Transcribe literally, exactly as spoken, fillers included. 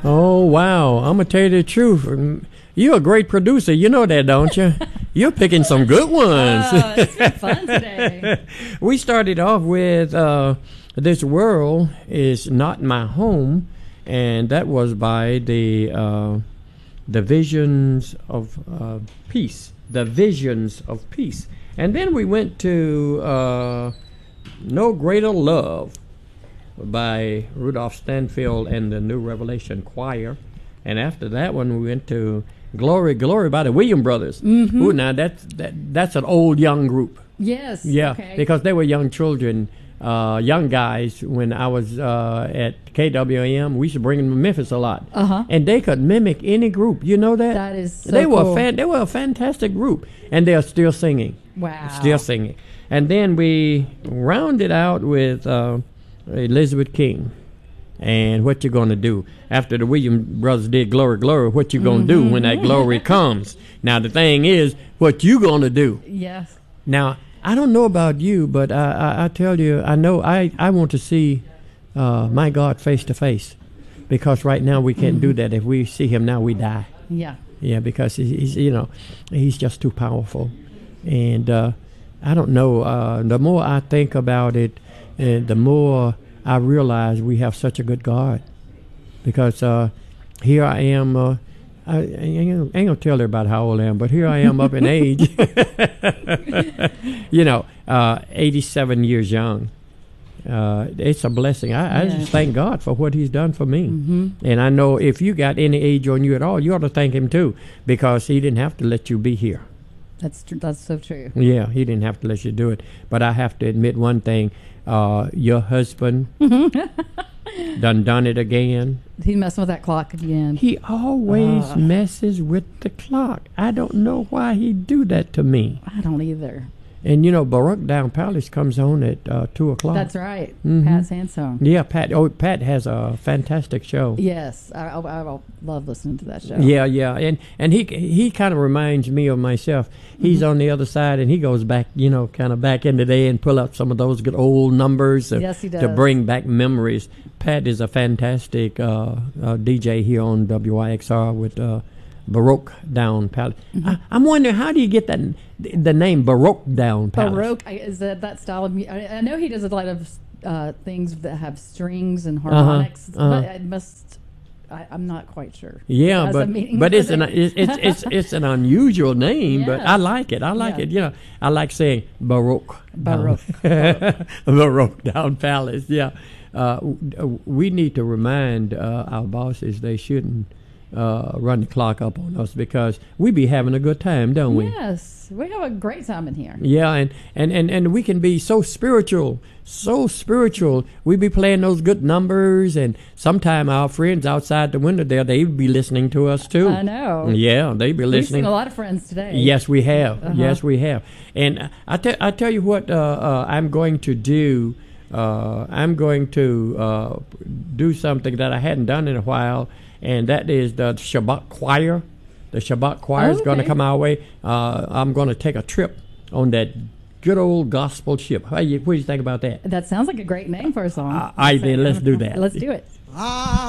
Oh, wow. I'm going to tell you the truth. You're a great producer. You know that, don't you? You're picking some good ones. Oh, it's been fun today. We started off with uh, This World Is Not My Home, and that was by the, uh, the Visions of uh, Peace. The Visions of Peace. And then we went to uh, No Greater Love by Rudolph Stanfield and the New Revelation Choir. And after that one, we went to Glory, Glory by the Williams Brothers. Mm-hmm. Ooh, now that's, that, that's an old, young group. Yes. Yeah, okay. because they were young children, uh, young guys. When I was uh, at K W A M, we used to bring them to Memphis a lot. Uh-huh. And they could mimic any group. You know that? That is so they were cool. a fan, They were a fantastic group. And they're still singing. Wow. Still singing. And then we rounded out with uh, Elizabeth King. And what you gonna do after the Williams Brothers did Glory, Glory? What you gonna Mm-hmm. do when that glory comes? Now the thing is, what you gonna do? Yes. Now I don't know about you, but I, I, I tell you, I know I, I want to see uh, my God face to face, because right now we can't do that. If we see Him now, we die. Yeah. Yeah, because he's, he's you know He's just too powerful, and uh, I don't know. Uh, the more I think about it, uh, the more I realize we have such a good God, because uh, here I am. Uh, I, I ain't gonna tell everybody how old I am, but here I am up in age. you know, uh, eighty-seven years young. Uh, it's a blessing. I, I Yeah. just thank God for what He's done for me. Mm-hmm. And I know if you got any age on you at all, you ought to thank Him too, because He didn't have to let you be here. That's tr- that's so true. Yeah, He didn't have to let you do it. But I have to admit one thing. Uh, your husband done done it again. He's messing with that clock again. He always Uh. messes with the clock. I don't know why he do that to me. I don't either. And you know, Baruch Down Palace comes on at uh, two o'clock. That's right. Mhm. Pat Sansone. Yeah, Pat. Oh, Pat has a fantastic show. Yes, I, I, I love listening to that show. Yeah, yeah, and and he he kind of reminds me of myself. He's Mm-hmm. on the other side, and he goes back, you know, kind of back in the day and pull up some of those good old numbers uh, Yes, he to does. bring back memories. Pat is a fantastic uh, uh, D J here on W I X R with uh, Baruch Down Palace. Mm-hmm. I, I'm wondering, how do you get that the name Baruch Down Palace? Baroque I- is that that style of music? I, I know he does a lot of uh, things that have strings and Uh-huh, harmonics, uh-huh. but it must. I, I'm not quite sure. Yeah, Has a but meaning but for it's an that. it's it's it's, it's an unusual name, but Yes. I like it. I like Yeah. it. You know, I like saying Baruch. Baruch. Down, Baruch Down Palace. Yeah, uh, w- we need to remind uh, our bosses they shouldn't uh, run the clock up on us, because we be having a good time, don't we? Yes, we have a great time in here. Yeah, and, and, and, and we can be so spiritual, so spiritual. We be playing those good numbers, and sometime our friends outside the window there, they be listening to us too. I know. Yeah, they be We've listening. seen a lot of friends today. Yes, we have. Uh-huh. Yes, we have. And uh, I, te- I tell you what uh, uh, I'm going to do. Uh, I'm going to uh, do something that I hadn't done in a while, and that is the Shabbat choir. The Shabbat choir is going to Okay. come our way. Uh, I'm going to take a trip on that good old gospel ship. How you, what do you think about that? That sounds like a great name for a song. I, I then let's do that. Let's do it. Ah.